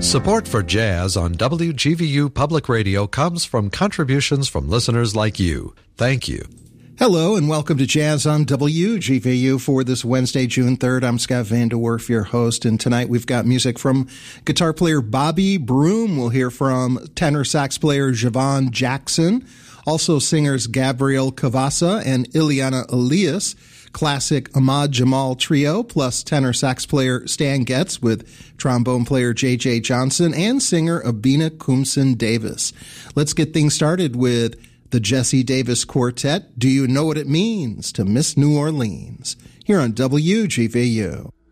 Support for jazz on WGVU Public Radio comes from contributions from listeners like you. Thank you. Hello and welcome to Jazz on WGVU for this Wednesday, June 3rd. I'm Scott Vanderwerf, your host, and tonight we've got music from guitar player Bobby Broom. We'll hear from tenor sax player Javon Jackson, also singers Gabriel Cavassa and Ileana Elias, classic Ahmad Jamal trio, plus tenor sax player Stan Getz with trombone player J.J. Johnson and singer Abina Kumson Davis. Let's get things started with the Jesse Davis Quartet, Do You Know What It Means to Miss New Orleans, here on WGVU.